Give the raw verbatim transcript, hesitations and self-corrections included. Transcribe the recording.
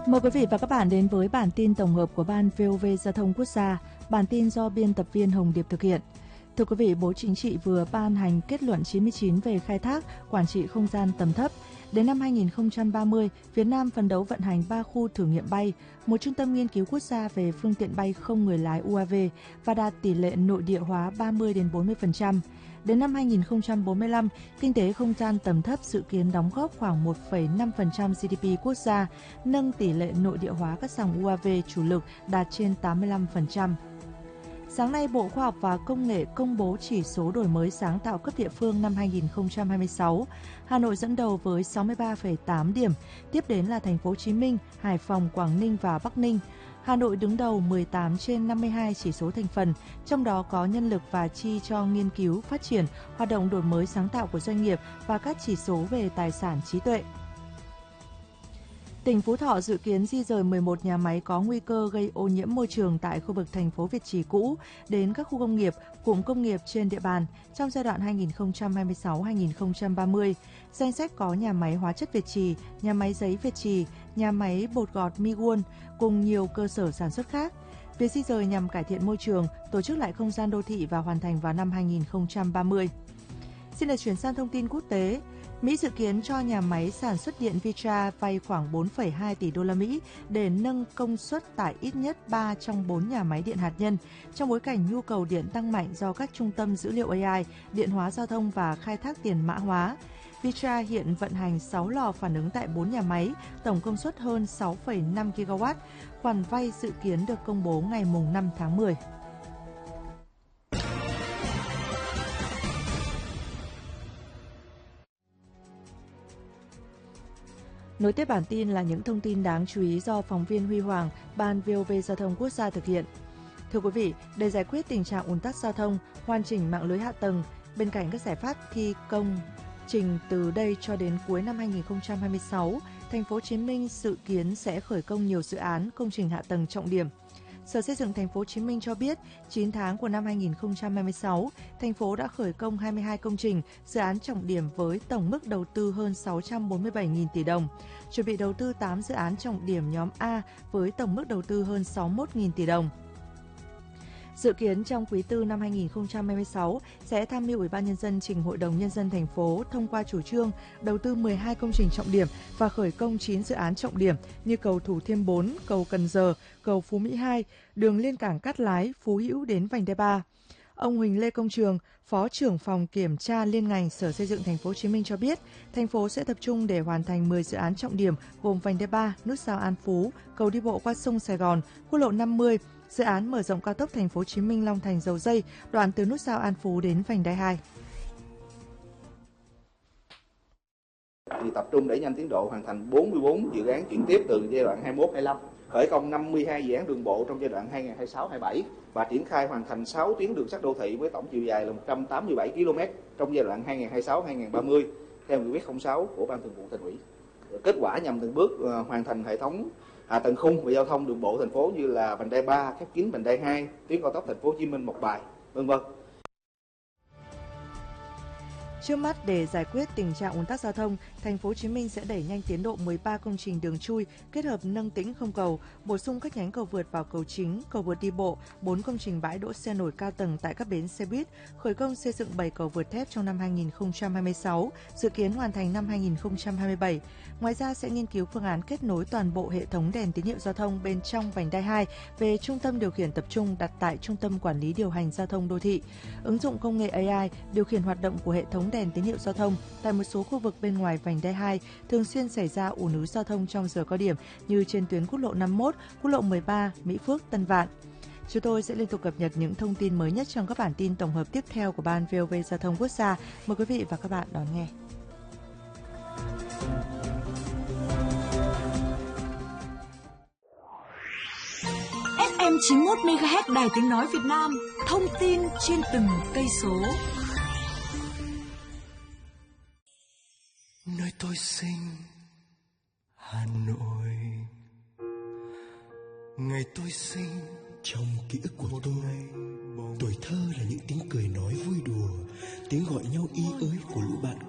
Mời quý vị và các bạn đến với bản tin tổng hợp của Ban vê o vê Giao thông Quốc gia. Bản tin do biên tập viên Hồng Điệp thực hiện. Thưa quý vị, Bộ Chính trị vừa ban hành kết luận chín mươi chín về khai thác, quản trị không gian tầm thấp. Đến năm hai nghìn không trăm ba mươi, Việt Nam phấn đấu vận hành ba khu thử nghiệm bay, một trung tâm nghiên cứu quốc gia về phương tiện bay không người lái u a vê và đạt tỷ lệ nội địa hóa ba mươi đến bốn mươi phần trăm. Đến năm hai nghìn không trăm bốn mươi lăm, kinh tế không gian tầm thấp dự kiến đóng góp khoảng một phẩy năm phần trăm giê đê pê quốc gia, nâng tỷ lệ nội địa hóa các dòng u a vê chủ lực đạt trên tám mươi lăm phần trăm. Sáng nay, Bộ Khoa học và Công nghệ công bố chỉ số đổi mới sáng tạo cấp địa phương năm hai nghìn không trăm hai mươi sáu. Hà Nội dẫn đầu với sáu mươi ba phẩy tám điểm, tiếp đến là Thành phố Hồ Chí Minh, Hải Phòng, Quảng Ninh và Bắc Ninh. Hà Nội đứng đầu mười tám trên năm mươi hai chỉ số thành phần, trong đó có nhân lực và chi cho nghiên cứu, phát triển, hoạt động đổi mới sáng tạo của doanh nghiệp và các chỉ số về tài sản trí tuệ. Tỉnh Phú Thọ dự kiến di dời mười một nhà máy có nguy cơ gây ô nhiễm môi trường tại khu vực thành phố Việt Trì cũ đến các khu công nghiệp, cụm công nghiệp trên địa bàn trong giai đoạn hai nghìn không trăm hai mươi sáu đến hai nghìn không trăm ba mươi. Danh sách có nhà máy hóa chất Việt Trì, nhà máy giấy Việt Trì, nhà máy bột gọt Miwon cùng nhiều cơ sở sản xuất khác. Việc di dời nhằm cải thiện môi trường, tổ chức lại không gian đô thị và hoàn thành vào năm hai nghìn không trăm ba mươi. Xin được chuyển sang thông tin quốc tế. Mỹ dự kiến cho nhà máy sản xuất điện Vitra vay khoảng bốn phẩy hai tỷ đô la Mỹ để nâng công suất tại ít nhất ba trong bốn nhà máy điện hạt nhân, trong bối cảnh nhu cầu điện tăng mạnh do các trung tâm dữ liệu a i, điện hóa giao thông và khai thác tiền mã hóa. Vitra hiện vận hành sáu lò phản ứng tại bốn nhà máy, tổng công suất hơn sáu phẩy năm gi ga oát. Khoản vay dự kiến được công bố ngày năm tháng mười. Nối tiếp bản tin là những thông tin đáng chú ý do phóng viên Huy Hoàng, Ban vê o vê Giao thông Quốc gia thực hiện. Thưa quý vị, để giải quyết tình trạng ùn tắc giao thông, hoàn chỉnh mạng lưới hạ tầng, bên cạnh các giải pháp thi công trình từ đây cho đến cuối năm hai nghìn không trăm hai mươi sáu, Thành phố Hồ Chí Minh dự kiến sẽ khởi công nhiều dự án công trình hạ tầng trọng điểm. Sở Xây dựng Thành phố Hồ Chí Minh cho biết, chín tháng của năm hai nghìn không trăm hai mươi sáu, thành phố đã khởi công hai mươi hai công trình, dự án trọng điểm với tổng mức đầu tư hơn sáu trăm bốn mươi bảy nghìn tỷ đồng, chuẩn bị đầu tư tám dự án trọng điểm nhóm A với tổng mức đầu tư hơn sáu mươi mốt nghìn tỷ đồng. Dự kiến trong quý tư năm hai nghìn không trăm hai mươi sáu sẽ tham mưu Ủy ban Nhân dân trình Hội đồng Nhân dân thành phố thông qua chủ trương đầu tư mười hai công trình trọng điểm và khởi công chín dự án trọng điểm như cầu Thủ Thiêm bốn, cầu Cần Giờ, cầu Phú Mỹ hai, đường liên cảng Cát Lái, Phú Hữu đến vành đai ba. Ông Huỳnh Lê Công Trường, Phó trưởng phòng kiểm tra liên ngành Sở Xây dựng Thành phố Hồ Chí Minh cho biết, thành phố sẽ tập trung để hoàn thành mười dự án trọng điểm gồm vành đai ba, nút giao An Phú, cầu đi bộ qua sông Sài Gòn, quốc lộ năm mươi, dự án mở rộng cao tốc Thành phố Hồ Chí Minh Long Thành Dầu Giây, đoạn từ nút giao An Phú đến vành đai hai. Thì tập trung đẩy nhanh tiến độ hoàn thành bốn mươi tư dự án chuyển tiếp từ giai đoạn hai mươi mốt hai mươi lăm, khởi công năm mươi hai dự án đường bộ trong giai đoạn hai nghìn không trăm hai mươi sáu hai mươi bảy và triển khai hoàn thành sáu tuyến đường sắt đô thị với tổng chiều dài là một trăm tám mươi bảy ki lô mét trong giai đoạn hai nghìn không trăm hai mươi sáu đến hai nghìn không trăm ba mươi theo nghị quyết không sáu của Ban Thường vụ Thành ủy. Kết quả nhằm từng bước hoàn thành hệ thống hạ tầng khung về giao thông đường bộ thành phố như là vành đai ba, khép kín vành đai hai, tuyến cao tốc Thành phố Hồ Chí Minh Mộc Bài, vân vân. Trước mắt, để giải quyết tình trạng ùn tắc giao thông, Thành phố Hồ Chí Minh sẽ đẩy nhanh tiến độ mười ba công trình đường chui kết hợp nâng tĩnh không cầu, bổ sung các nhánh cầu vượt vào cầu chính, cầu vượt đi bộ, bốn công trình bãi đỗ xe nổi cao tầng tại các bến xe buýt, khởi công xây dựng bảy cầu vượt thép trong năm hai nghìn không trăm hai mươi sáu, dự kiến hoàn thành năm hai nghìn không trăm hai mươi bảy. Ngoài ra sẽ nghiên cứu phương án kết nối toàn bộ hệ thống đèn tín hiệu giao thông bên trong vành đai hai về trung tâm điều khiển tập trung đặt tại Trung tâm Quản lý điều hành giao thông đô thị, ứng dụng công nghệ a i điều khiển hoạt động của hệ thống đèn tín hiệu giao thông tại một số khu vực bên ngoài vành đai hai thường xuyên xảy ra ùn ứ giao thông trong giờ cao điểm như trên tuyến quốc lộ năm mươi mốt, quốc lộ mười ba, Mỹ Phước, Tân Vạn. Chúng tôi sẽ liên tục cập nhật những thông tin mới nhất trong các bản tin tổng hợp tiếp theo của Ban vê o vê Giao thông Quốc gia. Mời quý vị và các bạn đón nghe. ép em chín mươi mốt mê ga héc Đài Tiếng nói Việt Nam, thông tin trên từng cây số. Nơi tôi sinh, Hà Nội. Ngày tôi sinh, trong ký ức của tôi, tuổi thơ là những tiếng cười nói vui đùa, tiếng gọi nhau y ới của lũ bạn